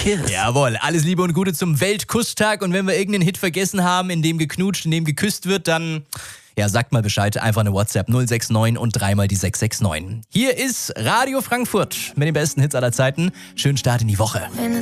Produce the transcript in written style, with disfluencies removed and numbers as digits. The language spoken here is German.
Kiss. Jawohl, alles Liebe und Gute zum Weltkusstag. Und wenn wir irgendeinen Hit vergessen haben, in dem geknutscht, in dem geküsst wird, dann sagt mal Bescheid. Einfach eine WhatsApp 069 und dreimal die 669. Hier ist Radio Frankfurt mit den besten Hits aller Zeiten. Schönen Start in die Woche.